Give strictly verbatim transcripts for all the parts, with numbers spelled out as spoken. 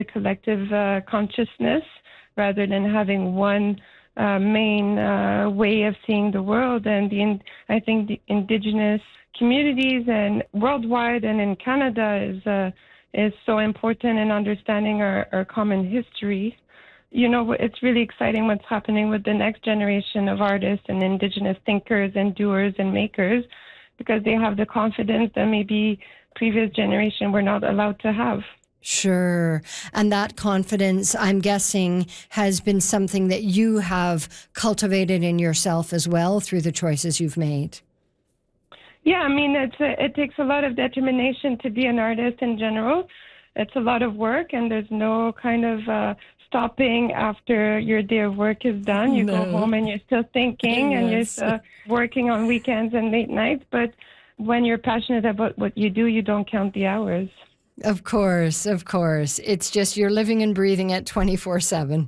the collective uh, consciousness rather than having one uh, main uh, way of seeing the world. And the in, I think the Indigenous communities and worldwide and in Canada is uh, is so important in understanding our, our common history. You know, it's really exciting what's happening with the next generation of artists and Indigenous thinkers and doers and makers, because they have the confidence that maybe previous generation were not allowed to have. Sure. And that confidence, I'm guessing, has been something that you have cultivated in yourself as well through the choices you've made. Yeah, I mean, it's a, it takes a lot of determination to be an artist in general. It's a lot of work, and there's no kind of uh, stopping after your day of work is done. You no. go home and you're still thinking, yes. and you're still working on weekends and late nights. But when you're passionate about what you do, you don't count the hours. Of course, of course. It's just you're living and breathing it twenty-four seven.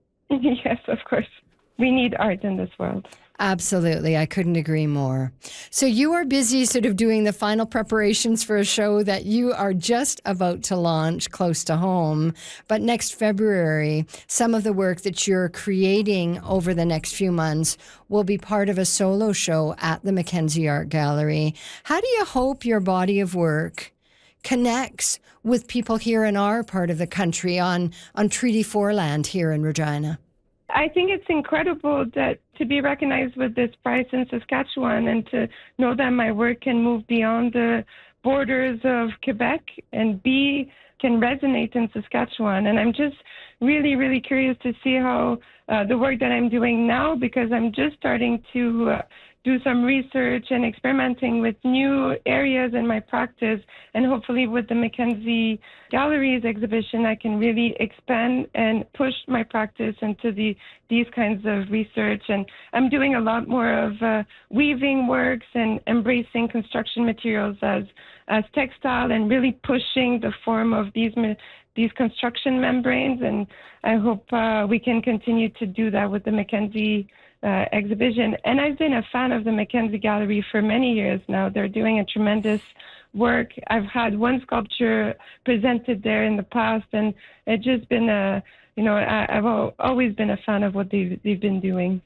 Yes, of course. We need art in this world. Absolutely. I couldn't agree more. So you are busy sort of doing the final preparations for a show that you are just about to launch close to home. But next February, some of the work that you're creating over the next few months will be part of a solo show at the Mackenzie Art Gallery. How do you hope your body of work connects with people here in our part of the country on, on Treaty four land here in Regina? I think it's incredible that to be recognized with this prize in Saskatchewan and to know that my work can move beyond the borders of Quebec and be can resonate in Saskatchewan. And I'm just really, really curious to see how uh, the work that I'm doing now, because I'm just starting to uh, do some research and experimenting with new areas in my practice. And hopefully with the Mackenzie Galleries exhibition, I can really expand and push my practice into the these kinds of research. And I'm doing a lot more of uh, weaving works and embracing construction materials as as textile and really pushing the form of these these construction membranes. And I hope uh, we can continue to do that with the Mackenzie Uh, exhibition. And I've been a fan of the Mackenzie Gallery for many years now. They're doing a tremendous work. I've had one sculpture presented there in the past, and it's just been a, you know, I, I've al- always been a fan of what they've, they've been doing.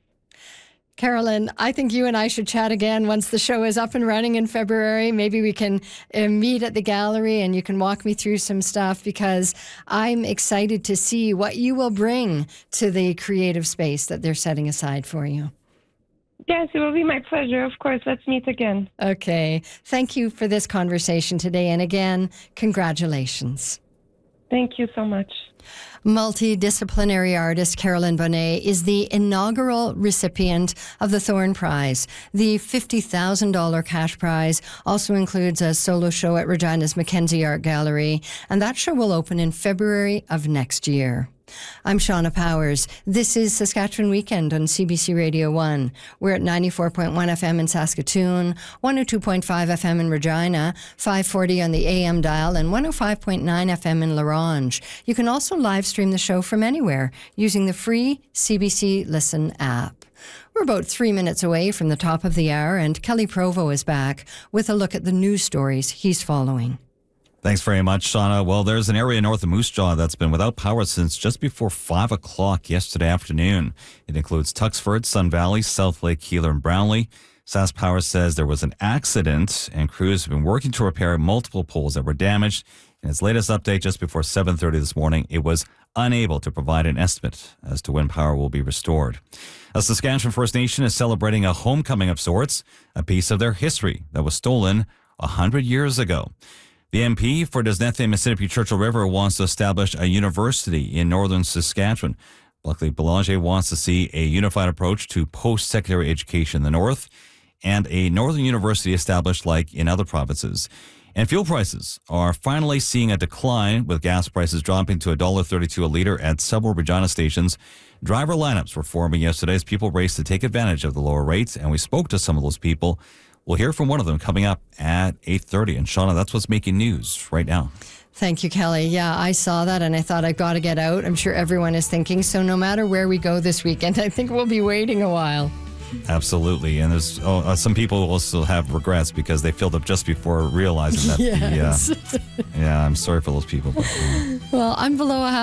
Carolyn, I think you and I should chat again once the show is up and running in February. Maybe we can uh, meet at the gallery and you can walk me through some stuff, because I'm excited to see what you will bring to the creative space that they're setting aside for you. Yes, it will be my pleasure. Of course. Let's meet again. Okay. Thank you for this conversation today. And again, congratulations. Thank you so much. Multidisciplinary artist Carolyn Bonnet is the inaugural recipient of the Thorne Prize. The fifty thousand dollars cash prize also includes a solo show at Regina's Mackenzie Art Gallery, and that show will open in February of next year. I'm Shauna Powers. This is Saskatchewan Weekend on C B C Radio one. We're at ninety-four point one F M in Saskatoon, one oh two point five F M in Regina, five forty on the A M dial, and one oh five point nine F M in La Ronge. You can also live stream the show from anywhere using the free C B C Listen app. We're about three minutes away from the top of the hour, and Kelly Provo is back with a look at the news stories he's following. Thanks very much, Shauna. Well, there's an area north of Moose Jaw that's been without power since just before five o'clock yesterday afternoon. It includes Tuxford, Sun Valley, South Lake, Keeler, and Brownlee. Sask Power says there was an accident, and crews have been working to repair multiple poles that were damaged. In its latest update just before seven thirty this morning, it was unable to provide an estimate as to when power will be restored. A Saskatchewan First Nation is celebrating a homecoming of sorts, a piece of their history that was stolen one hundred years ago. The M P for Desnethé-Massinipi-Churchill River wants to establish a university in northern Saskatchewan. Luckily, Belanger wants to see a unified approach to post-secondary education in the north and a northern university established like in other provinces. And fuel prices are finally seeing a decline, with gas prices dropping to one dollar thirty-two a litre at several Regina stations. Driver lineups were forming yesterday as people raced to take advantage of the lower rates, and we spoke to some of those people. We'll hear from one of them coming up at eight thirty. And Shauna, that's what's making news right now. Thank you, Kelly. Yeah, I saw that and I thought I've got to get out. I'm sure everyone is thinking. So no matter where we go this weekend, I think we'll be waiting a while. Absolutely. And there's oh, uh, some people also have regrets because they filled up just before realizing that. Yes. The, uh, yeah, I'm sorry for those people. But, uh, Well, I'm below a half